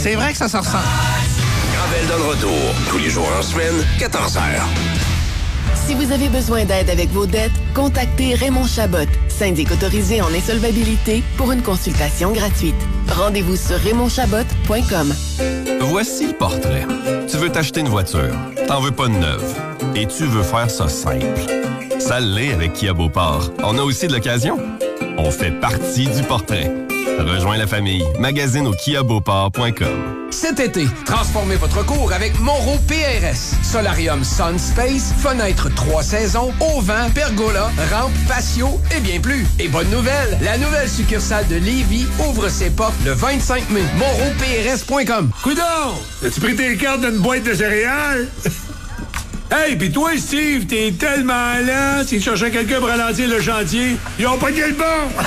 C'est vrai que ça se ressent. Gravel dans le retour, tous les jours en semaine, 14h. Si vous avez besoin d'aide avec vos dettes, contactez Raymond Chabot, syndic autorisé en insolvabilité, pour une consultation gratuite. Rendez-vous sur raymondchabot.com. Voici le portrait. Tu veux t'acheter une voiture, t'en veux pas une neuve, et tu veux faire ça simple. Ça l'est avec Kia Beauport. On a aussi de l'occasion. On fait partie du portrait. Rejoins la famille. Magasine au kiabeauport.com. Cet été, transformez votre cour avec Monroe PRS. Solarium Sun Space, fenêtre 3 saisons, auvent, pergola, rampe, patio et bien plus. Et bonne nouvelle, la nouvelle succursale de Lévis ouvre ses portes le 25 mai. MonroePRS.com. Coudon! As-tu pris tes cartes d'une boîte de céréales? Hey, pis toi, Steve, t'es tellement lent, s'ils cherchaient quelqu'un pour ralentir le chantier, ils ont pas le bon!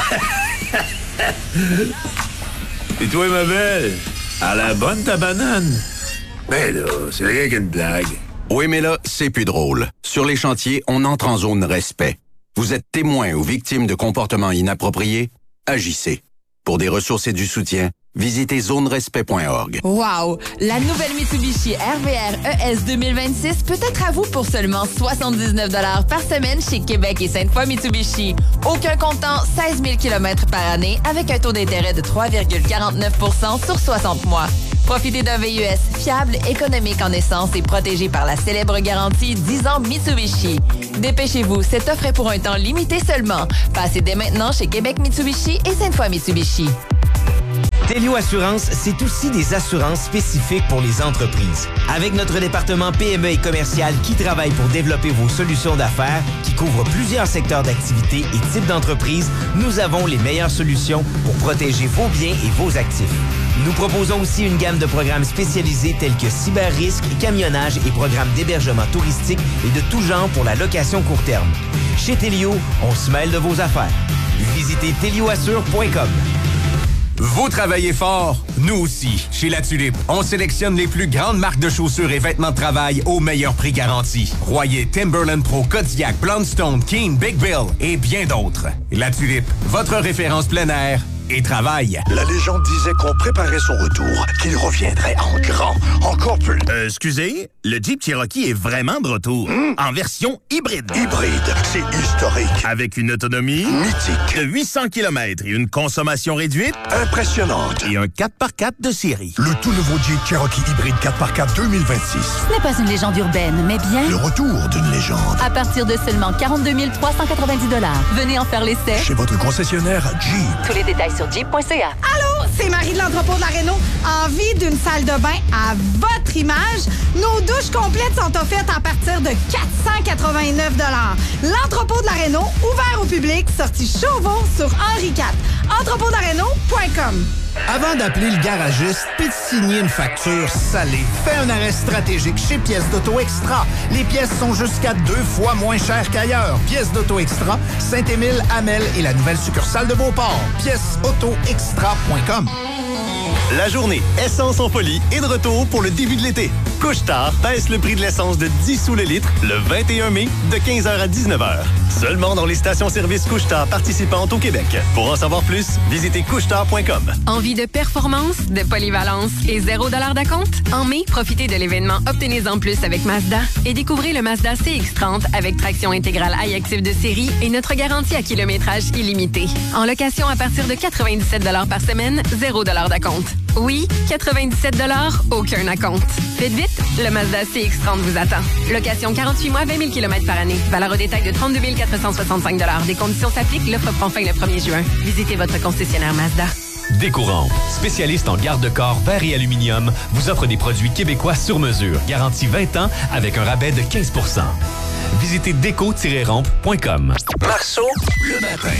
Et toi, ma belle, à la bonne ta banane? Ben là, c'est rien qu'une blague. Oui, mais là, c'est plus drôle. Sur les chantiers, on entre en zone respect. Vous êtes témoin ou victime de comportements inappropriés? Agissez. Pour des ressources et du soutien, visitez zonerespect.org. Wow! La nouvelle Mitsubishi RVR ES 2026 peut être à vous pour seulement 79 $ par semaine chez Québec et Sainte-Foy Mitsubishi. Aucun comptant, 16 000 km par année avec un taux d'intérêt de 3,49 % sur 60 mois. Profitez d'un VUS fiable, économique en essence et protégé par la célèbre garantie 10 ans Mitsubishi. Dépêchez-vous, cette offre est pour un temps limité seulement. Passez dès maintenant chez Québec Mitsubishi et Sainte-Foy Mitsubishi. Telio Assurance, c'est aussi des assurances spécifiques pour les entreprises. Avec notre département PME et commercial qui travaille pour développer vos solutions d'affaires, qui couvre plusieurs secteurs d'activité et types d'entreprises, nous avons les meilleures solutions pour protéger vos biens et vos actifs. Nous proposons aussi une gamme de programmes spécialisés tels que cyber-risque, camionnage et programmes d'hébergement touristique et de tout genre pour la location court terme. Chez Telio, on se mêle de vos affaires. Visitez telioassure.com. Vous travaillez fort, nous aussi. Chez La Tulipe, on sélectionne les plus grandes marques de chaussures et vêtements de travail au meilleur prix garanti. Royer, Timberland Pro, Kodiak, Blundstone, Keen, Big Bill et bien d'autres. La Tulipe, votre référence plein air et travail. La légende disait qu'on préparait son retour, qu'il reviendrait en grand, encore plus. Excusez, le Jeep Cherokee est vraiment de retour. En version hybride. Hybride, c'est historique. Avec une autonomie mythique de 800 km et une consommation réduite impressionnante. Et un 4x4 de série. Le tout nouveau Jeep Cherokee hybride 4x4 2026. Ce n'est pas une légende urbaine, mais bien le retour d'une légende. À partir de seulement 42 390 $. Venez en faire l'essai chez votre concessionnaire Jeep. Tous les détails sur jeep.ca. Allô, c'est Marie de l'entrepôt de la Réno. Envie d'une salle de bain à votre image? Nos douches complètes sont offertes à partir de 489 $. L'entrepôt de la Réno, ouvert au public, sortie Chauveau sur Henri IV. Entrepôtdelaréno.com. Avant d'appeler le garagiste puis de signer une facture salée, fais un arrêt stratégique chez Pièces d'Auto Extra. Les pièces sont jusqu'à 2 fois moins chères qu'ailleurs. Pièces d'Auto Extra, Saint-Émile, Hamel et la nouvelle succursale de Beauport. piècesautoextra.com. La journée Essence en folie est de retour pour le début de l'été. Couche-Tard baisse le prix de l'essence de 10 sous le litre le 21 mai de 15h à 19h. Seulement dans les stations-service Couche-Tard participantes au Québec. Pour en savoir plus, visitez couchetard.com. Envie de performance, de polyvalence et 0 $ d'acompte? En mai, profitez de l'événement Obtenez-en plus avec Mazda et découvrez le Mazda CX-30 avec traction intégrale iActive de série et notre garantie à kilométrage illimité. En location à partir de 97 $ par semaine, 0 $ d'acompte. Oui, 97 $, aucun acompte. Faites vite, le Mazda CX-30 vous attend. Location 48 mois, 20 000 km par année. Valeur au détail de 32 465 $. Des conditions s'appliquent, l'offre prend fin le 1er juin. Visitez votre concessionnaire Mazda. Décourant, spécialiste en garde-corps, verre et aluminium, vous offre des produits québécois sur mesure, garantie 20 ans avec un rabais de 15 %. Visitez déco-rampe.com. Marceau, le matin.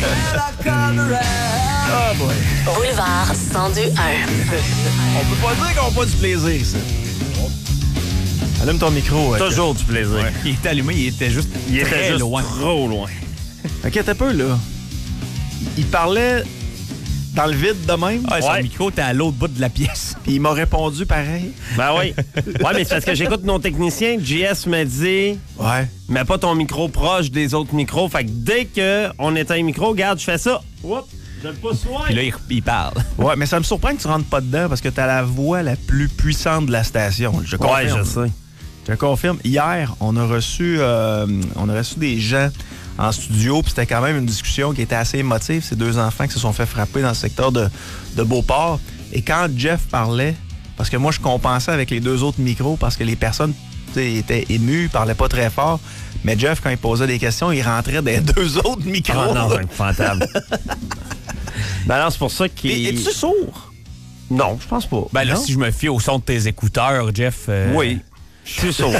Oh boy. Boulevard 102.1. On peut pas dire qu'on n'a pas du plaisir, ça. Allume ton micro. Toujours du plaisir. Ouais. Il est allumé, il était juste loin. Trop loin. OK, t'as peu, là. Il parlait dans le vide de même. Ouais. Son micro était à l'autre bout de la pièce. Puis il m'a répondu pareil. Ben oui. Ouais, mais c'est parce que j'écoute nos techniciens. JS me dit... Ouais. Mets pas ton micro proche des autres micros. Fait que dès qu'on éteint un micro, regarde, je fais ça. Oups. J'aime pas soin. Puis là, il parle. Ouais, mais ça me surprend que tu rentres pas dedans parce que t'as la voix la plus puissante de la station. Je confirme. Ouais, je sais. Je confirme. Hier, on a reçu des gens en studio, puis c'était quand même une discussion qui était assez émotive. Ces deux enfants qui se sont fait frapper dans le secteur de Beauport. Et quand Jeff parlait, parce que moi, je compensais avec les deux autres micros parce que les personnes étaient émues, parlaient pas très fort. Mais Jeff, quand il posait des questions, il rentrait des deux autres micros. Ah non, c'est épouvantable. Ben alors, c'est pour ça qu'il... Es-tu sourd? Non, je pense pas. Ben là, non? si je me fie au son de tes écouteurs, Jeff... Oui, je suis sourd.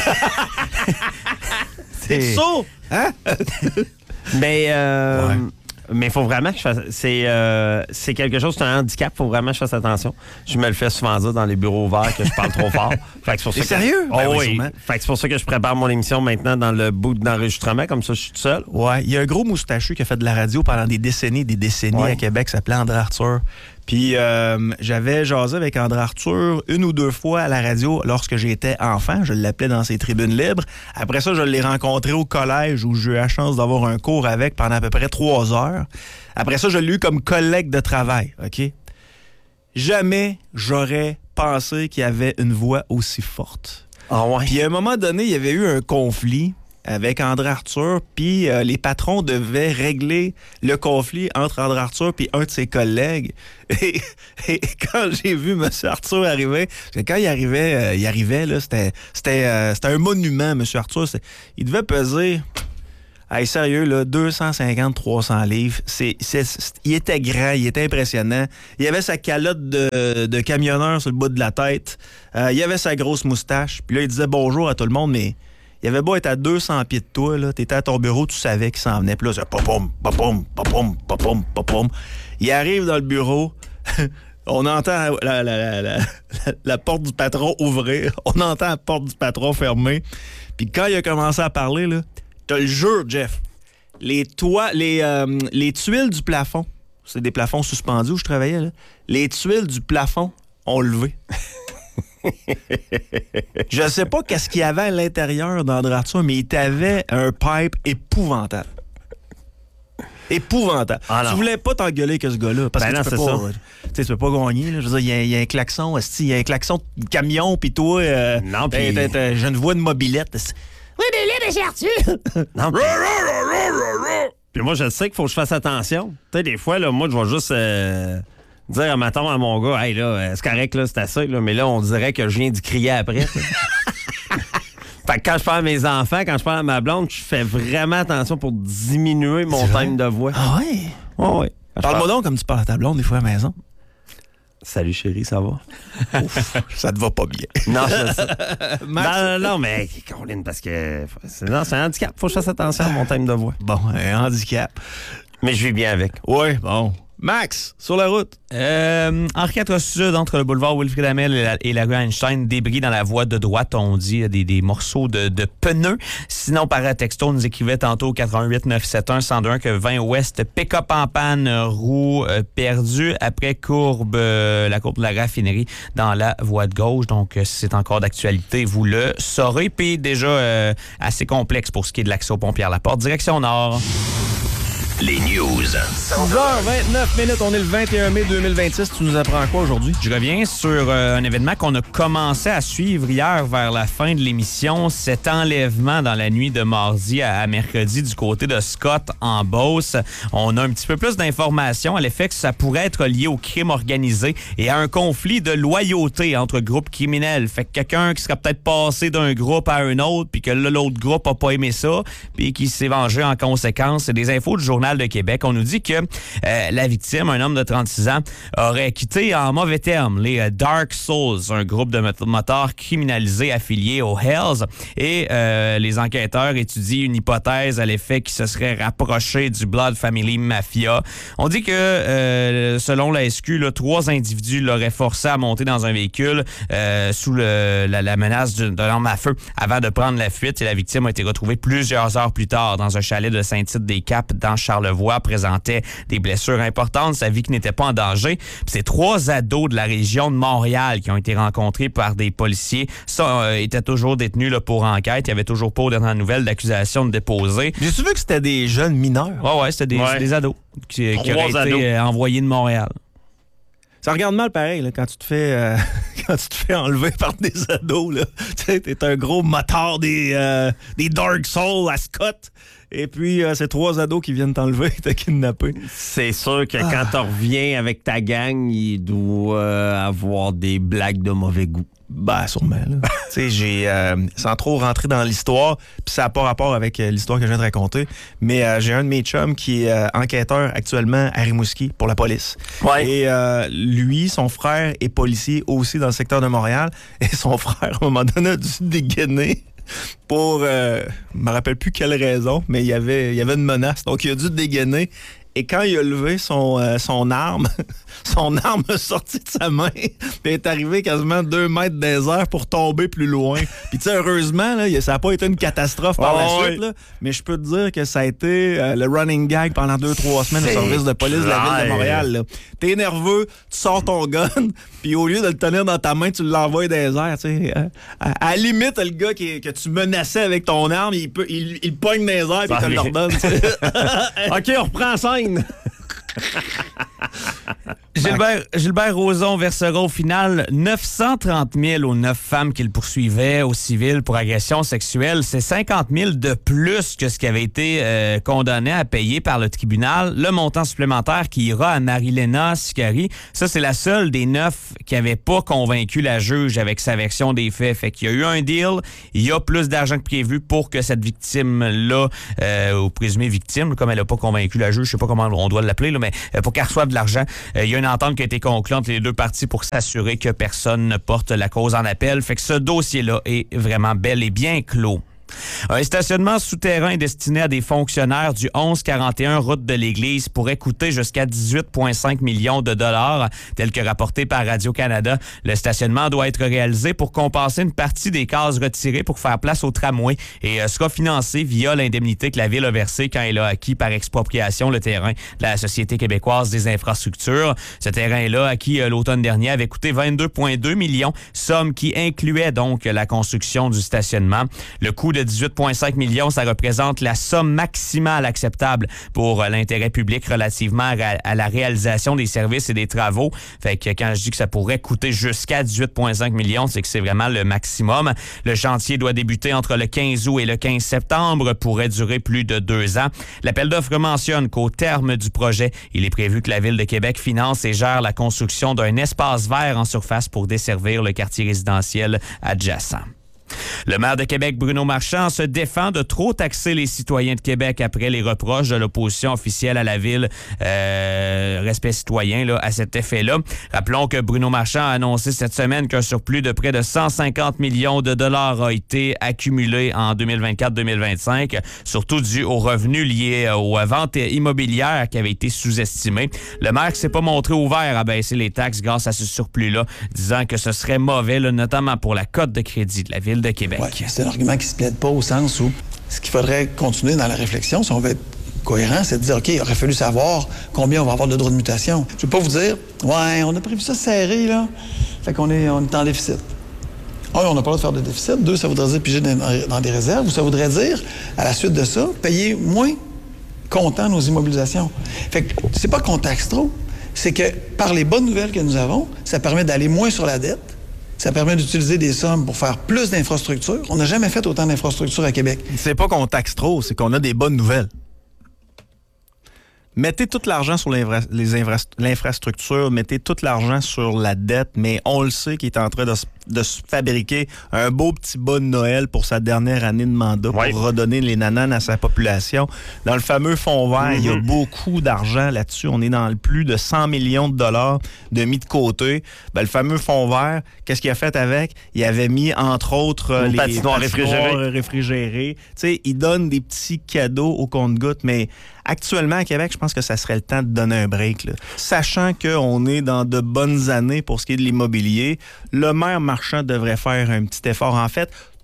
T'es sourd? Hein? Mais... Ouais. Mais il faut vraiment que je fasse... C'est quelque chose, c'est un handicap, il faut vraiment que je fasse attention. Je me le fais souvent dire dans les bureaux ouverts que je parle trop fort. Fait que c'est pour ça sérieux? Oh, Ben oui. Fait que c'est pour ça que je prépare mon émission maintenant dans le bout d'enregistrement, comme ça je suis tout seul. Ouais, il y a un gros moustachu qui a fait de la radio pendant des décennies à Québec, qui s'appelait André Arthur. Puis j'avais jasé avec André Arthur une ou deux fois à la radio lorsque j'étais enfant. Je l'appelais dans ses tribunes libres. Après ça, je l'ai rencontré au collège où j'ai eu la chance d'avoir un cours avec pendant à peu près 3 heures. Après ça, je l'ai eu comme collègue de travail, OK? Jamais j'aurais pensé qu'il y avait une voix aussi forte. Ah ouais? Puis à un moment donné, il y avait eu un conflit avec André Arthur, puis les patrons devaient régler le conflit entre André Arthur puis un de ses collègues. Et quand j'ai vu M. Arthur arriver, parce que quand il arrivait là, c'était un monument, M. Arthur. Il devait peser... Hey, sérieux, là, 250-300 livres. Il était grand, il était impressionnant. Il avait sa calotte de camionneur sur le bout de la tête. Il avait sa grosse moustache. Puis là, il disait bonjour à tout le monde, mais il avait beau être à 200 pieds de toi, là. T'étais à ton bureau, tu savais qu'il s'en venait. Puis là, c'est pop-pom, pop-pom, pop-pom, pop-pom, pop-pom. Il arrive dans le bureau. On entend la porte du patron ouvrir. On entend la porte du patron fermer. Puis quand il a commencé à parler, là, je te le jure, Jeff, les tuiles du plafond, c'est des plafonds suspendus où je travaillais, là, les tuiles du plafond ont levé. Je sais pas qu'est-ce qu'il y avait à l'intérieur d'André Arthur, mais il avait un pipe épouvantable. Épouvantable. Ah tu voulais pas t'engueuler avec ce gars-là. Parce que non, tu peux pas gagner. Là. Je veux dire, il y a un klaxon, il y a un klaxon de camion, puis toi, non, j'ai une voix de mobilette. Oui, mais là, M. Arthur! Non, puis moi, je sais qu'il faut que je fasse attention. Tu sais, des fois, là, moi, je vais juste dire, mettons, à mon gars, hey, là, c'est correct, là, c'est assez, là, mais là, on dirait que je viens d'y crier après. Fait que quand je parle à mes enfants, quand je parle à ma blonde, je fais vraiment attention pour diminuer mon thème de voix. Ah ouais? Oui. Parle-moi donc comme tu parles à ta blonde des fois à la maison. Salut chérie, ça va? Ouf, ça te va pas bien. Non, je sais. Non, mais Caroline, parce que c'est un handicap. Faut que je fasse attention à mon thème de voix. Bon, un handicap. Mais je vis bien avec. Oui, bon. Max, sur la route. Henri IV Sud, entre le boulevard Wilfrid Hamel et la rue Einstein, débris dans la voie de droite, on dit des morceaux de pneus. Sinon, par texto, on nous écrivait tantôt au 88 971 101 que 20 Ouest, pick-up en panne, roue perdue après la courbe de la raffinerie dans la voie de gauche. Donc, si c'est encore d'actualité, vous le saurez. Puis déjà assez complexe pour ce qui est de l'accès au pont Pierre-Laporte. Direction nord. Les news. 11h29, on est le 21 mai 2026. Tu nous apprends quoi aujourd'hui? Je reviens sur un événement qu'on a commencé à suivre hier vers la fin de l'émission. Cet enlèvement dans la nuit de mardi à mercredi du côté de Scott en Beauce. On a un petit peu plus d'informations à l'effet que ça pourrait être lié au crime organisé et à un conflit de loyauté entre groupes criminels. Fait que quelqu'un qui serait peut-être passé d'un groupe à un autre puis que là, l'autre groupe a pas aimé ça puis qui s'est vengé en conséquence. C'est des infos du Journal de Québec. On nous dit que la victime, un homme de 36 ans, aurait quitté en mauvais termes les Dark Souls, un groupe de motards criminalisés affiliés aux Hells. Et les enquêteurs étudient une hypothèse à l'effet qu'il se serait rapproché du Blood Family Mafia. On dit que, selon la SQ, 3 individus l'auraient forcé à monter dans un véhicule sous la menace d'une arme à feu avant de prendre la fuite. Et la victime a été retrouvée plusieurs heures plus tard dans un chalet de Saint-Tite-des-Caps dans Charlevoix. Charlevoix présentait des blessures importantes. Sa vie qui n'était pas en danger. Puis c'est 3 ados de la région de Montréal qui ont été rencontrés par des policiers. Ça était toujours détenus là, pour enquête. Il y avait toujours pas, aux dernières nouvelles, d'accusation de déposer. J'ai-tu vu que c'était des jeunes mineurs? Ouais, c'était des ados qui auraient été envoyés de Montréal. Ça regarde mal pareil là, quand tu te fais enlever par des ados. Là. Tu sais, t'es un gros moteur des Dark Souls à Scott. Et puis, c'est 3 ados qui viennent t'enlever, t'as kidnappé. C'est sûr que quand tu reviens avec ta gang, il doit avoir des blagues de mauvais goût. Ben, sûrement. Tu sais, sans trop rentrer dans l'histoire, puis ça n'a pas rapport avec l'histoire que je viens de raconter, mais j'ai un de mes chums qui est enquêteur actuellement à Rimouski pour la police. Ouais. Et lui, son frère est policier aussi dans le secteur de Montréal, et son frère, à un moment donné, a dû se dégainer pour, je me rappelle plus quelle raison, mais il y avait une menace, donc il a dû dégainer. Et quand il a levé son arme, son arme a sorti de sa main et est arrivé quasiment 2 mètres des airs pour tomber plus loin. Puis tu sais, heureusement, là, ça n'a pas été une catastrophe par la suite, là, mais je peux te dire que ça a été le running gag pendant 2-3 semaines au service de police de la ville de Montréal. Là. T'es nerveux, tu sors ton gun, puis au lieu de le tenir dans ta main, tu l'envoies des airs. À la limite, le gars que tu menaçais avec ton arme, il pogne des airs et il te le redonne. OK, on reprend ça. Gilbert Rozon versera au final 930 000 aux 9 femmes qu'il poursuivait au civil pour agression sexuelle. C'est 50 000 de plus que ce qui avait été condamné à payer par le tribunal. Le montant supplémentaire qui ira à Marilena Sicari. Ça, c'est la seule des 9 qui n'avait pas convaincu la juge avec sa version des faits. Fait qu'il y a eu un deal. Il y a plus d'argent que prévu pour que cette victime-là, ou présumée victime, comme elle n'a pas convaincu la juge, je sais pas comment on doit l'appeler, là, mais pour qu'elle reçoive de l'argent, il y a une entente qui a été conclue entre les 2 parties pour s'assurer que personne ne porte la cause en appel. Fait que ce dossier-là est vraiment bel et bien clos. Un stationnement souterrain destiné à des fonctionnaires du 1141 route de l'Église pourrait coûter jusqu'à 18,5 millions de dollars, tel que rapporté par Radio-Canada. Le stationnement doit être réalisé pour compenser une partie des cases retirées pour faire place au tramway et sera financé via l'indemnité que la Ville a versée quand elle a acquis par expropriation le terrain de la Société québécoise des infrastructures. Ce terrain-là, acquis l'automne dernier, avait coûté 22,2 millions, somme qui incluait donc la construction du stationnement. Le coût de 18,5 millions, ça représente la somme maximale acceptable pour l'intérêt public relativement à la réalisation des services et des travaux. Fait que quand je dis que ça pourrait coûter jusqu'à 18,5 millions, c'est que c'est vraiment le maximum. Le chantier doit débuter entre le 15 août et le 15 septembre, pourrait durer plus de 2 ans. L'appel d'offres mentionne qu'au terme du projet, il est prévu que la Ville de Québec finance et gère la construction d'un espace vert en surface pour desservir le quartier résidentiel adjacent. Le maire de Québec, Bruno Marchand, se défend de trop taxer les citoyens de Québec après les reproches de l'opposition officielle à la ville, respect citoyen, là, à cet effet-là. Rappelons que Bruno Marchand a annoncé cette semaine qu'un surplus de près de 150 millions de dollars a été accumulé en 2024-2025, surtout dû aux revenus liés aux ventes immobilières qui avaient été sous-estimés. Le maire s'est pas montré ouvert à baisser les taxes grâce à ce surplus-là, disant que ce serait mauvais, là, notamment pour la cote de crédit de la ville de Québec. Ouais, c'est un argument qui se plaide pas au sens où ce qu'il faudrait continuer dans la réflexion, si on veut être cohérent, c'est de dire, OK, il aurait fallu savoir combien on va avoir de droits de mutation. Je ne veux pas vous dire, ouais, on a prévu ça serré, là, fait qu'on est en déficit. 1, on n'a pas le droit de faire de déficit. 2, ça voudrait dire piger dans des réserves, ou ça voudrait dire, à la suite de ça, payer moins comptant nos immobilisations. Fait que c'est pas qu'on taxe trop, c'est que par les bonnes nouvelles que nous avons, ça permet d'aller moins sur la dette. Ça permet d'utiliser des sommes pour faire plus d'infrastructures. On n'a jamais fait autant d'infrastructures à Québec. C'est pas qu'on taxe trop, c'est qu'on a des bonnes nouvelles. Mettez tout l'argent sur l'infrastructure, mettez tout l'argent sur la dette, mais on le sait qu'il est en train de se fabriquer un beau petit bas de Noël pour sa dernière année de mandat pour redonner les nananes à sa population. Dans le fameux fonds vert, il y a beaucoup d'argent là-dessus. On est dans le plus de 100 millions de dollars de mis de côté. Ben, le fameux fonds vert, qu'est-ce qu'il a fait avec? Il avait mis, entre autres, les patinoires réfrigérées. Tu sais, il donne des petits cadeaux au compte-gouttes, mais actuellement, à Québec, je pense que ça serait le temps de donner un break. Là. Sachant qu'on est dans de bonnes années pour ce qui est de l'immobilier, le maire Marchand devrait faire un petit effort. En fait,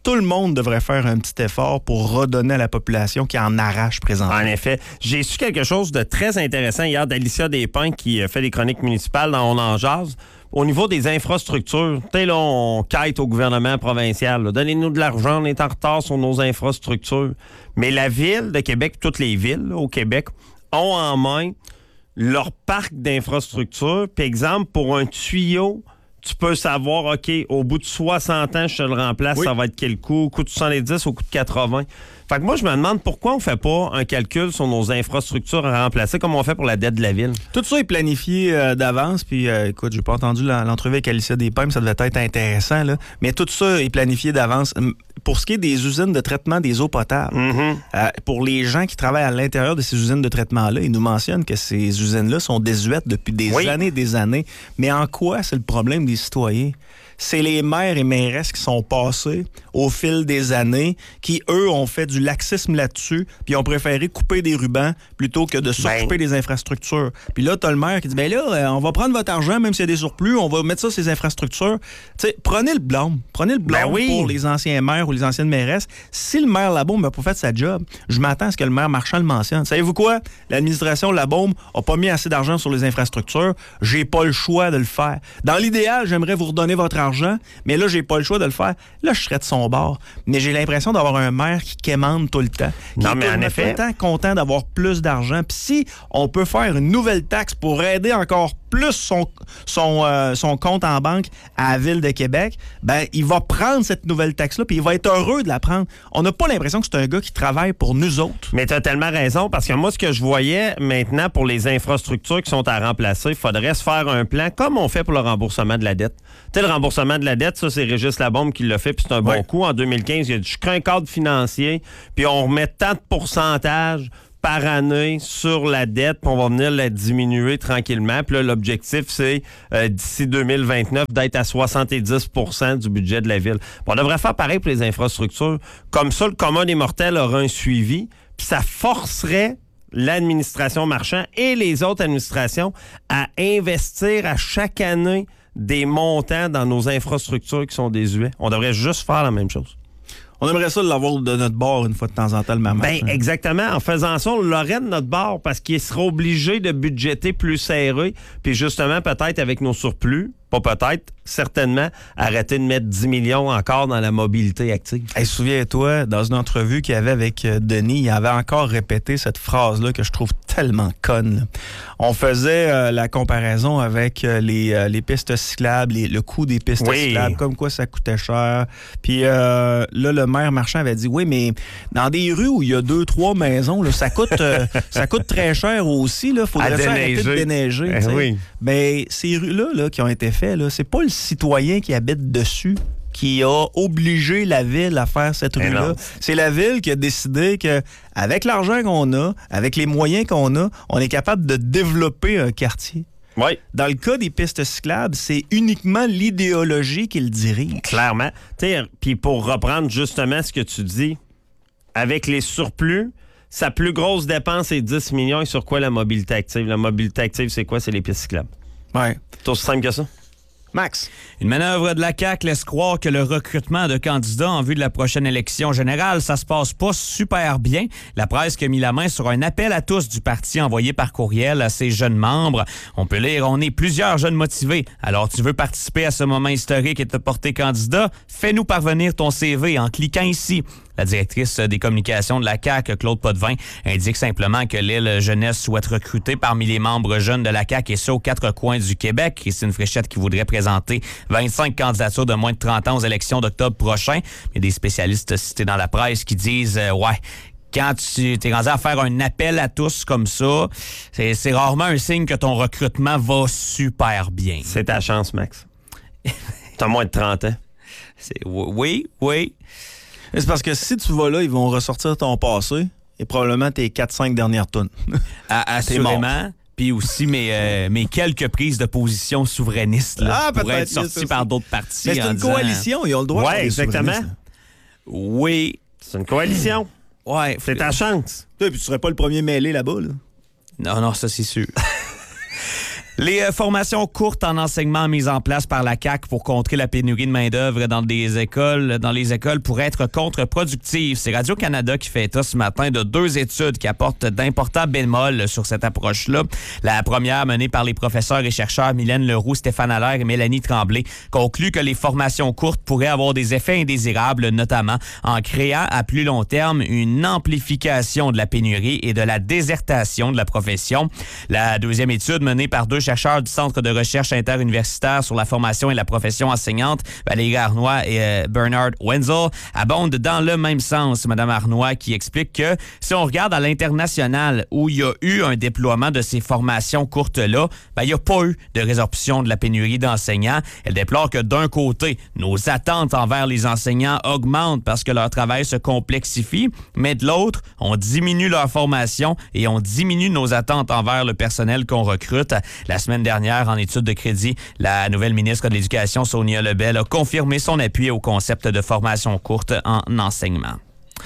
tout le monde devrait faire un petit effort pour redonner à la population qui en arrache présentement. En effet. J'ai su quelque chose de très intéressant hier d'Alicia Despins qui fait des chroniques municipales dans On en jase. Au niveau des infrastructures, tu sais, là, on quête au gouvernement provincial. Là. Donnez-nous de l'argent, on est en retard sur nos infrastructures. Mais la Ville de Québec, toutes les villes là, au Québec, ont en main leur parc d'infrastructures. Par exemple, pour un tuyau, tu peux savoir, OK, au bout de 60 ans, je te le remplace, ça va être quel coût? Coût de 70 ou coût de 80? Fait que moi, je me demande pourquoi on fait pas un calcul sur nos infrastructures à remplacer comme on fait pour la dette de la Ville. Tout ça est planifié d'avance. Puis, écoute, j'ai pas entendu l'entrevue avec Alicia Despins, mais ça devait être intéressant. Là. Mais tout ça est planifié d'avance. Pour ce qui est des usines de traitement des eaux potables, pour les gens qui travaillent à l'intérieur de ces usines de traitement-là, ils nous mentionnent que ces usines-là sont désuètes depuis des années et des années. Mais en quoi c'est le problème des citoyens? C'est les maires et mairesses qui sont passés au fil des années, qui, eux, ont fait du laxisme là-dessus, puis ont préféré couper des rubans plutôt que de s'occuper des infrastructures. Puis là, t'as le maire qui dit, ben là, on va prendre votre argent, même s'il y a des surplus, on va mettre ça sur ces infrastructures. Tu sais, prenez le blâme. Prenez le blâme pour les anciens maires ou les anciennes mairesses. Si le maire Labaume n'a pas fait sa job, je m'attends à ce que le maire Marchand le mentionne. Savez-vous quoi? L'administration Labaume n'a pas mis assez d'argent sur les infrastructures. J'ai pas le choix de le faire. Dans l'idéal, j'aimerais vous redonner votre argent, mais là, j'ai pas le choix de le faire. Là, je serais de son bord. Mais j'ai l'impression d'avoir un maire qui quémande tout le temps. Non, mais en effet, tout le temps content d'avoir plus d'argent. Puis si on peut faire une nouvelle taxe pour aider encore plus son compte en banque à la Ville de Québec, ben il va prendre cette nouvelle taxe-là puis il va être heureux de la prendre. On n'a pas l'impression que c'est un gars qui travaille pour nous autres. Mais tu as tellement raison, parce que moi, ce que je voyais maintenant pour les infrastructures qui sont à remplacer, il faudrait se faire un plan comme on fait pour le remboursement de la dette. Tu sais, le remboursement de la dette, ça, c'est Régis Labaume qui l'a fait, puis c'est un bon coup. En 2015, il a dit, je crée un cadre financier, puis on remet tant de pourcentage par année sur la dette, puis on va venir la diminuer tranquillement. Puis là, l'objectif, c'est d'ici 2029 d'être à 70% du budget de la Ville. Puis on devrait faire pareil pour les infrastructures. Comme ça, le commun des mortels aura un suivi, puis ça forcerait l'administration Marchand et les autres administrations à investir à chaque année des montants dans nos infrastructures qui sont désuets. On devrait juste faire la même chose. On aimerait ça l'avoir de notre bord une fois de temps en temps, le maman. Ben, exactement. En faisant ça, on l'aurait de notre bord parce qu'il sera obligé de budgéter plus serré. Puis justement, peut-être avec nos surplus, pas peut-être, certainement, arrêter de mettre 10 millions encore dans la mobilité active. Hey, souviens-toi, dans une entrevue qu'il y avait avec Denis, il avait encore répété cette phrase-là que je trouve tellement conne. Là. On faisait la comparaison avec les pistes cyclables, le coût des pistes cyclables, comme quoi ça coûtait cher. Puis là, le maire Marchand avait dit, oui, mais dans des rues où il y a 2-3 maisons, là, ça coûte très cher aussi. Il faudrait arrêter de déneiger. Oui. Mais ces rues-là là, qui ont été faites, là, c'est pas le citoyen qui habite dessus qui a obligé la Ville à faire cette rue-là. C'est la Ville qui a décidé qu'avec l'argent qu'on a, avec les moyens qu'on a, on est capable de développer un quartier. Oui. Dans le cas des pistes cyclables, c'est uniquement l'idéologie qui le dirige. Clairement. Puis pour reprendre justement ce que tu dis, avec les surplus, sa plus grosse dépense est 10 millions. Et sur quoi la mobilité active? La mobilité active, c'est quoi? C'est les pistes cyclables. Oui. C'est aussi simple que ça. Max. Une manœuvre de la CAQ laisse croire que le recrutement de candidats en vue de la prochaine élection générale, ça se passe pas super bien. La presse qui a mis la main sur un appel à tous du parti envoyé par courriel à ses jeunes membres. On peut lire, on est plusieurs jeunes motivés. Alors, tu veux participer à ce moment historique et te porter candidat? Fais-nous parvenir ton CV en cliquant ici. La directrice des communications de la CAQ, Claude Potvin, indique simplement que l'île Jeunesse souhaite recruter parmi les membres jeunes de la CAQ et ça aux 4 coins du Québec. Christine Fréchette qui voudrait présenter 25 candidatures de moins de 30 ans aux élections d'octobre prochain. Il y a des spécialistes cités dans la presse qui disent quand tu t'es rendu à faire un appel à tous comme ça, c'est rarement un signe que ton recrutement va super bien. C'est ta chance, Max. T'as moins de 30 ans. Oui. C'est parce que si tu vas là, ils vont ressortir ton passé et probablement tes 4-5 dernières tonnes. Assurément. Puis aussi mes quelques prises de position souverainistes là, pourraient être sorties par d'autres partis. Mais c'est une coalition, ils ont le droit. Oui, exactement. Oui. C'est une coalition. Ouais. C'est ta chance. Et puis tu serais pas le premier mêlé là-bas. Là. Non, ça c'est sûr. Les formations courtes en enseignement mises en place par la CAQ pour contrer la pénurie de main-d'œuvre dans les écoles pourraient être contre-productives. C'est Radio-Canada qui fait état ce matin de 2 études qui apportent d'importants bémols sur cette approche-là. La première, menée par les professeurs et chercheurs Mylène Leroux, Stéphane Allaire et Mélanie Tremblay, conclut que les formations courtes pourraient avoir des effets indésirables, notamment en créant à plus long terme une amplification de la pénurie et de la désertation de la profession. La deuxième étude, menée par 2 chercheurs du Centre de recherche interuniversitaire sur la formation et la profession enseignante, Valérie Arnois et Bernard Wenzel, abonde dans le même sens. Madame Arnois qui explique que si on regarde à l'international où il y a eu un déploiement de ces formations courtes-là, il n'y a pas eu de résorption de la pénurie d'enseignants. Elle déplore que d'un côté, nos attentes envers les enseignants augmentent parce que leur travail se complexifie, mais de l'autre, on diminue leur formation et on diminue nos attentes envers le personnel qu'on recrute. La semaine dernière, en étude de crédit, la nouvelle ministre de l'Éducation, Sonia Lebel, a confirmé son appui au concept de formation courte en enseignement.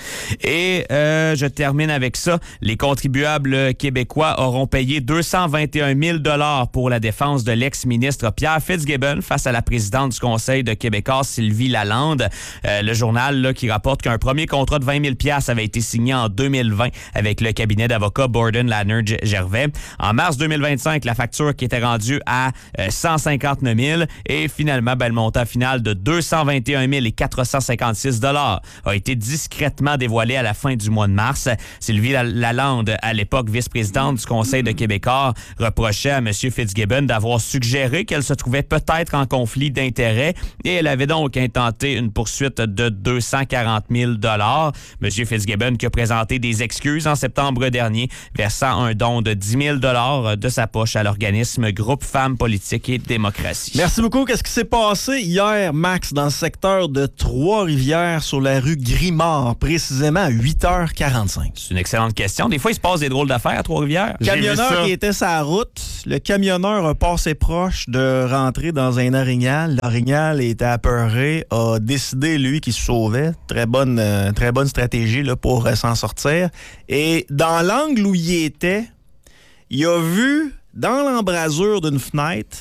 Et je termine avec ça. Les contribuables québécois auront payé 221 000 $ pour la défense de l'ex-ministre Pierre Fitzgibbon face à la présidente du Conseil de Québécois, Sylvie Lalande. Le journal là, qui rapporte qu'un premier contrat de 20 000 $ avait été signé en 2020 avec le cabinet d'avocats Borden Ladner Gervais. En mars 2025, la facture qui était rendue à 159 000 et finalement, le montant final de 221 456 $ a été discrètement dévoilé à la fin du mois de mars. Sylvie Lalande, à l'époque vice-présidente du Conseil de Québécois, reprochait à M. Fitzgibbon d'avoir suggéré qu'elle se trouvait peut-être en conflit d'intérêts et elle avait donc intenté une poursuite de 240 000 $. M. Fitzgibbon qui a présenté des excuses en septembre dernier, versant un don de 10 000 $ de sa poche à l'organisme Groupe Femmes Politiques et Démocratie. Merci beaucoup. Qu'est-ce qui s'est passé hier, Max, dans le secteur de Trois-Rivières sur la rue Grimard, précisément à 8h45? C'est une excellente question. Des fois, il se passe des drôles d'affaires à Trois-Rivières. Camionneur qui était sur la route. Le camionneur a passé proche de rentrer dans un orignal. L'orignal était apeuré, a décidé, lui, qu'il se sauvait. Très bonne stratégie là, pour s'en sortir. Et dans l'angle où il était, il a vu, dans l'embrasure d'une fenêtre,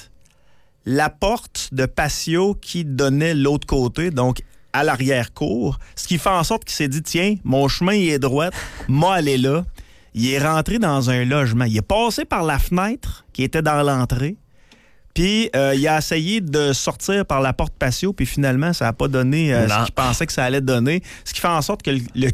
la porte de patio qui donnait l'autre côté, donc à l'arrière-cour, ce qui fait en sorte qu'il s'est dit, tiens, mon chemin il est droit, moi aller là. Il est rentré dans un logement. Il est passé par la fenêtre qui était dans l'entrée, puis il a essayé de sortir par la porte patio, puis finalement, ça n'a pas donné ce qu'il pensait que ça allait donner. Ce qui fait en sorte que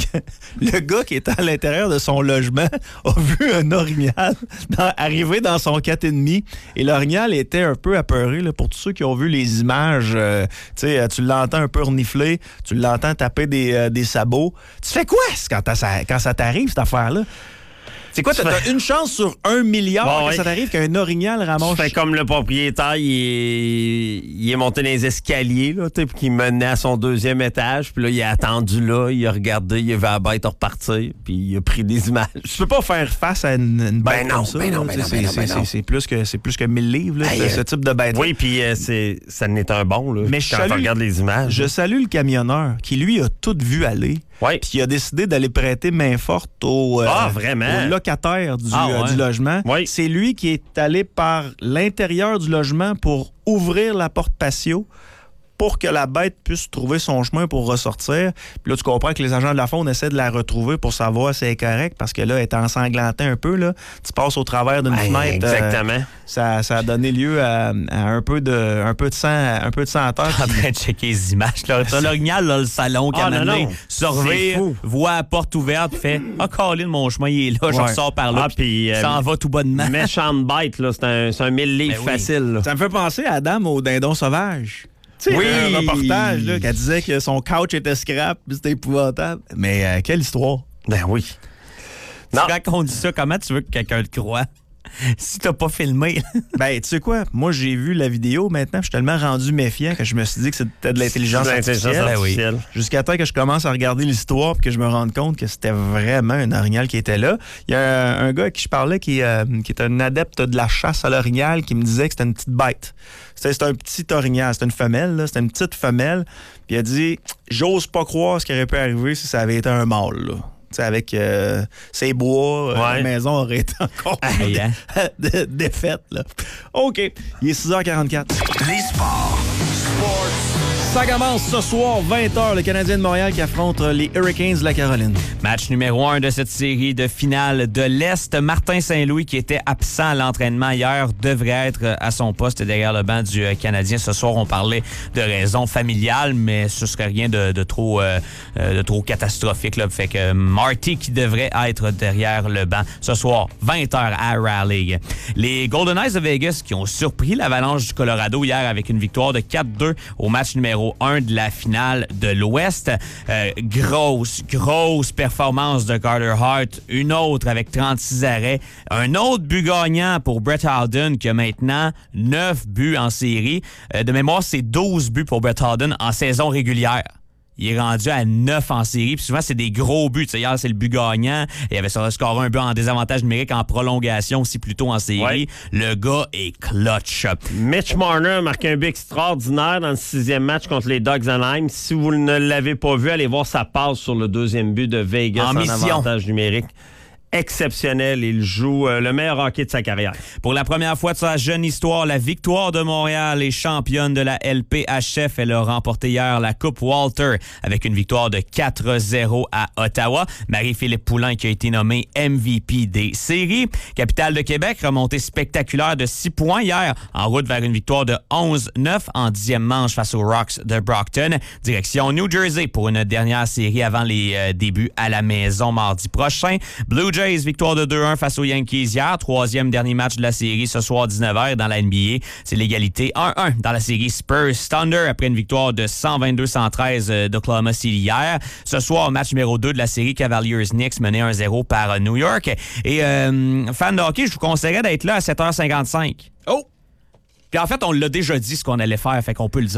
le gars qui était à l'intérieur de son logement a vu un orignal arriver dans son 4,5. Et l'orignal était un peu apeuré. Là, pour tous ceux qui ont vu les images, tu l'entends un peu renifler, tu l'entends taper des sabots. Tu fais quoi quand ça t'arrive, cette affaire-là? C'est quoi, t'as une chance sur 1 milliard que ça t'arrive qu'un orignal ramasse? C'est comme le propriétaire, il est monté dans les escaliers, là, puis qui menait à son 2e étage, puis là, il a attendu là, il a regardé, il a vu la bête repartir, puis il a pris des images. Tu peux pas faire face à une bête comme ça. C'est plus que 1000 livres, là, ce type de bête. Oui, puis ça n'est un bon, là, mais quand tu regardes les images. Je salue le camionneur qui, lui, a tout vu aller. Oui. Puis il a décidé d'aller prêter main forte au locataire du logement. Oui. C'est lui qui est allé par l'intérieur du logement pour ouvrir la porte patio pour que la bête puisse trouver son chemin pour ressortir. Puis là, tu comprends que les agents de la faune essaient de la retrouver pour savoir si elle est correcte, parce que là, elle est ensanglantée un peu. Là. Tu passes au travers d'une fenêtre. Exactement. Ça a donné lieu à un peu de sang à terre. En train de checker les images. Là. T'as l'orignal dans le salon qui a amené, surveille, voit la porte ouverte, fait « Ah, Colin, mon chemin, il est là, je ressors par là. » Puis ça en va tout bonnement. Méchante bête, là, c'est un 1000 livres facile. Là. Ça me fait penser à Adam au dindon sauvage. Oui, un reportage là, qu'elle disait que son couch était scrap, c'était épouvantable. Mais quelle histoire. Ben oui. Quand on dit ça, comment tu veux que quelqu'un te croie? Si t'as pas filmé. Ben, tu sais quoi? Moi, j'ai vu la vidéo maintenant, je suis tellement rendu méfiant que je me suis dit que c'était de l'intelligence artificielle. Ben oui. Jusqu'à temps que je commence à regarder l'histoire et que je me rende compte que c'était vraiment un orignal qui était là. Il y a un gars à qui je parlais qui est un adepte de la chasse à l'orignal qui me disait que c'était une petite bête. C'était un petit orignal, c'était une femelle, là, c'était une petite femelle. Puis il a dit, j'ose pas croire ce qui aurait pu arriver si ça avait été un mâle, là. sais, avec ses bois, la maison aurait été encore plus défaite. Là. OK, il est 6h44. Les sports. Ça commence ce soir, 20h, le Canadien de Montréal qui affronte les Hurricanes de la Caroline. Match numéro 1 de cette série de finale de l'Est. Martin Saint-Louis, qui était absent à l'entraînement hier, devrait être à son poste derrière le banc du Canadien. Ce soir, on parlait de raisons familiales, mais ce serait rien de trop catastrophique. Là. Fait que Marty qui devrait être derrière le banc ce soir, 20h à Raleigh. Les Golden Knights de Vegas qui ont surpris l'Avalanche du Colorado hier avec une victoire de 4-2 au match numéro 1 de la finale de l'Ouest. Grosse performance de Carter Hart. Une autre avec 36 arrêts. Un autre but gagnant pour Brett Howden qui a maintenant 9 buts en série. De mémoire, c'est 12 buts pour Brett Howden en saison régulière. Il est rendu à 9 en série. Puis souvent, c'est des gros buts. T'sais, hier, c'est le but gagnant. Il avait scoré un but en désavantage numérique en prolongation aussi plus tôt en série. Ouais. Le gars est clutch. Mitch Marner a marqué un but extraordinaire dans le 6e match contre les Ducks d'Anaheim. Si vous ne l'avez pas vu, allez voir sa passe sur le 2e but de Vegas en avantage numérique. Exceptionnel. Il joue le meilleur hockey de sa carrière. Pour la première fois de sa jeune histoire, la Victoire de Montréal est championne de la LPHF. Elle a remporté hier la Coupe Walter avec une victoire de 4-0 à Ottawa. Marie-Philippe Poulin qui a été nommée MVP des séries. Capitale de Québec, remontée spectaculaire de 6 points hier en route vers une victoire de 11-9 en 10e manche face aux Rocks de Brockton. Direction New Jersey pour une dernière série avant les débuts à la maison mardi prochain. Blue Jays, victoire de 2-1 face aux Yankees hier. 3e dernier match de la série ce soir 19h dans la NBA. C'est l'égalité 1-1 dans la série Spurs Thunder après une victoire de 122-113 d'Oklahoma City hier. Ce soir, match numéro 2 de la série Cavaliers-Knicks mené 1-0 par New York. Et fan de hockey, je vous conseillerais d'être là à 7h55. Oh! Puis en fait, on l'a déjà dit ce qu'on allait faire, fait qu'on peut le dire.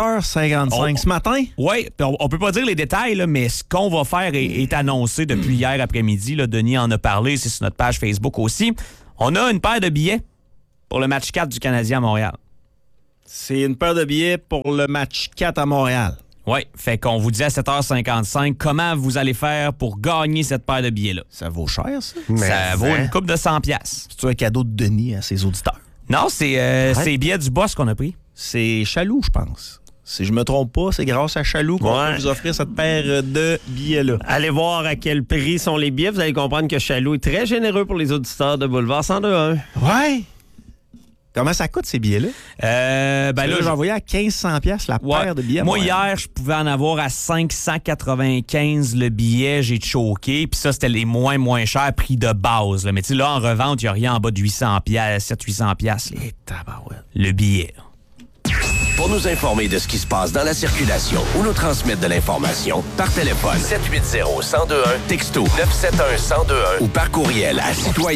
7h55 ce matin? Oui, on peut pas dire les détails, là, mais ce qu'on va faire est annoncé depuis hier après-midi. Là, Denis en a parlé, c'est sur notre page Facebook aussi. On a une paire de billets pour le match 4 du Canadien à Montréal. C'est une paire de billets pour le match 4 à Montréal. Oui, fait qu'on vous dit à 7h55 comment vous allez faire pour gagner cette paire de billets-là. Ça vaut cher, ça? Ça vaut une coupe de 100$. C'est-tu un cadeau de Denis à ses auditeurs? Non, c'est les billets du boss qu'on a pris. C'est Chaloux, je pense. Si je me trompe pas, c'est grâce à Chaloux qu'on peut vous offrir cette paire de billets-là. Allez voir à quel prix sont les billets. Vous allez comprendre que Chaloux est très généreux pour les auditeurs de Boulevard 102.1. Ouais! Comment ça coûte, ces billets-là? Là, j'ai envoyé à 1500$ la paire de billets. Moi, hier, je pouvais en avoir à 595 le billet. J'ai choqué. Puis ça, c'était les moins chers, prix de base. Là. Mais tu sais, là, en revente, il n'y a rien en bas de 700-800$. Et tabarouette. Le billet. Pour nous informer de ce qui se passe dans la circulation ou nous transmettre de l'information, par téléphone 780-1021, texto 971-1021 ou par courriel à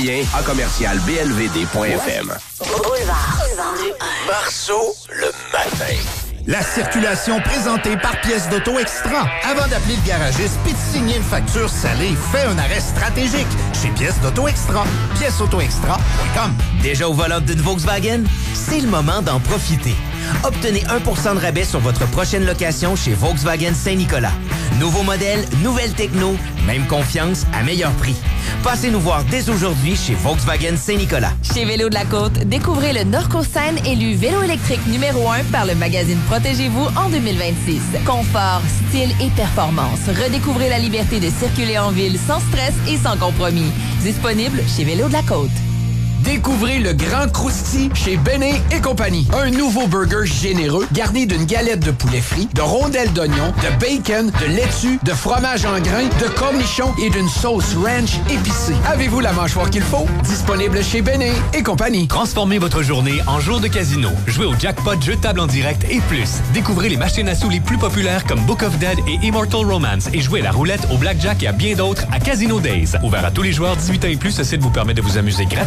citoyen@blvd.fm. Boulevard. Marceau, le matin. La circulation présentée par Pièces d'Auto Extra. Avant d'appeler le garagiste puis de signer une facture salée, fais un arrêt stratégique chez Pièces d'Auto Extra. piècesautoextra.com. Déjà au volant d'une Volkswagen? C'est le moment d'en profiter. Obtenez 1% de rabais sur votre prochaine location chez Volkswagen Saint-Nicolas. Nouveau modèle, nouvelle techno, même confiance à meilleur prix. Passez nous voir dès aujourd'hui chez Volkswagen Saint-Nicolas. Chez Vélo de la Côte, découvrez le Norco-Scène élu vélo électrique numéro 1 par le magazine Protégez-vous en 2026. Confort, style et performance. Redécouvrez la liberté de circuler en ville sans stress et sans compromis. Disponible chez Vélo de la Côte. Découvrez le Grand Crousti chez Béné et compagnie. Un nouveau burger généreux garni d'une galette de poulet frit, de rondelles d'oignon, de bacon, de laitue, de fromage en grains, de cornichons et d'une sauce ranch épicée. Avez-vous la mâchoire qu'il faut? Disponible chez Béné et compagnie. Transformez votre journée en jour de casino. Jouez au jackpot, jeux de table en direct et plus. Découvrez les machines à sous les plus populaires comme Book of Dead et Immortal Romance et jouez à la roulette, au blackjack et à bien d'autres à Casino Days. Ouvert à tous les joueurs 18 ans et plus, ce site vous permet de vous amuser gratuitement. Veuillez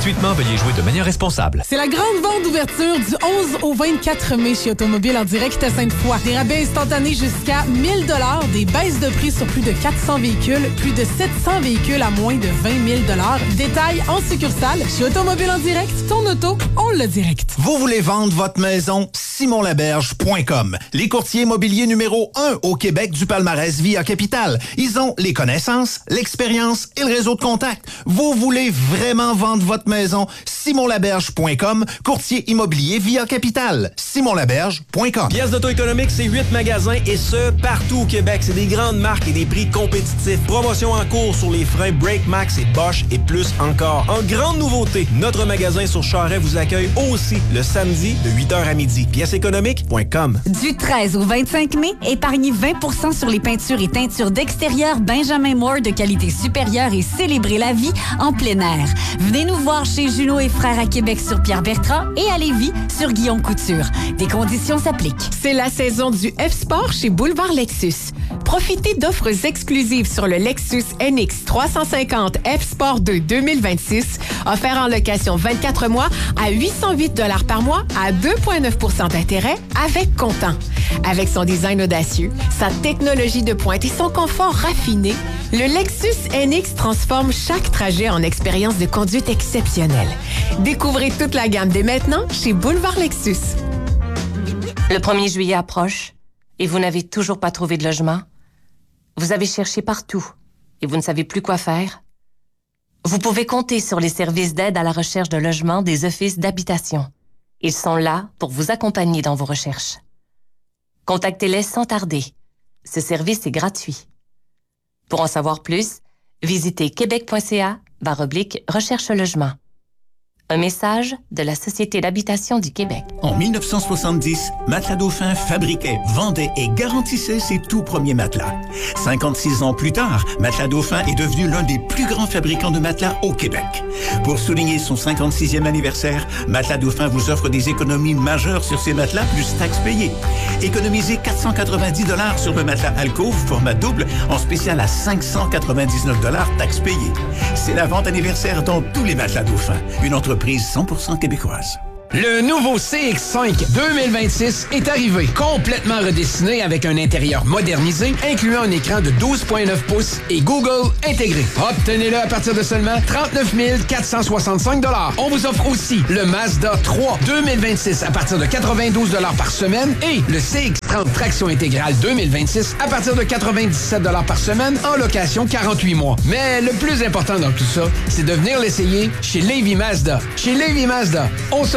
Veuillez jouer de manière responsable. C'est la grande vente d'ouverture du 11 au 24 mai chez Automobile en direct à Sainte-Foy. Des rabais instantanés jusqu'à 1000 $, des baisses de prix sur plus de 400 véhicules, plus de 700 véhicules à moins de 20 000 $. Détails en succursale chez Automobile en direct. Ton auto, on le direct. Vous voulez vendre votre maison? simonlaberge.com. Les courtiers immobiliers numéro 1 au Québec du palmarès Via Capital. Ils ont les connaissances, l'expérience et le réseau de contacts. Vous voulez vraiment vendre votre maison? simonlaberge.com. Courtier immobilier Via Capital. simonlaberge.com. Pièces d'Auto économique, c'est 8 magasins et ce, partout au Québec. C'est des grandes marques et des prix compétitifs. Promotion en cours sur les freins Brake Max et Bosch et plus encore. En grande nouveauté, notre magasin sur Charest vous accueille aussi le samedi de 8h à midi. Pièceséconomique.com. Du 13 au 25 mai, épargnez 20% sur les peintures et teintures d'extérieur Benjamin Moore de qualité supérieure et célébrez la vie en plein air. Venez nous voir chez Junot et Frères à Québec sur Pierre-Bertrand et à Lévis sur Guillaume Couture. Des conditions s'appliquent. C'est la saison du F-Sport chez Boulevard Lexus. Profitez d'offres exclusives sur le Lexus NX 350 F-Sport 2 2026, offert en location 24 mois à 808 $ par mois à 2,9% d'intérêt avec comptant. Avec son design audacieux, sa technologie de pointe et son confort raffiné, le Lexus NX transforme chaque trajet en expérience de conduite exceptionnelle. Découvrez toute la gamme dès maintenant chez Boulevard Lexus. Le 1er juillet approche et vous n'avez toujours pas trouvé de logement? Vous avez cherché partout et vous ne savez plus quoi faire? Vous pouvez compter sur les services d'aide à la recherche de logement des offices d'habitation. Ils sont là pour vous accompagner dans vos recherches. Contactez-les sans tarder. Ce service est gratuit. Pour en savoir plus, visitez québec.ca/recherche-logement. Un message de la Société d'habitation du Québec. En 1970, Matelas Dauphin fabriquait, vendait et garantissait ses tout premiers matelas. 56 ans plus tard, Matelas Dauphin est devenu l'un des plus grands fabricants de matelas au Québec. Pour souligner son 56e anniversaire, Matelas Dauphin vous offre des économies majeures sur ses matelas plus taxes payées. Économisez 490 $ sur le matelas Alcove format double en spécial à 599 $ taxes payées. C'est la vente anniversaire dans tous les Matelas Dauphin. Une entreprise 100% québécoise. Le nouveau CX-5 2026 est arrivé, complètement redessiné avec un intérieur modernisé, incluant un écran de 12,9 pouces et Google intégré. Obtenez-le à partir de seulement 39 465 $. On vous offre aussi le Mazda 3 2026 à partir de 92 $ par semaine et le CX-30 traction intégrale 2026 à partir de 97 $ par semaine en location 48 mois. Mais le plus important dans tout ça, c'est de venir l'essayer chez Lévis Mazda. Chez Lévis Mazda, on se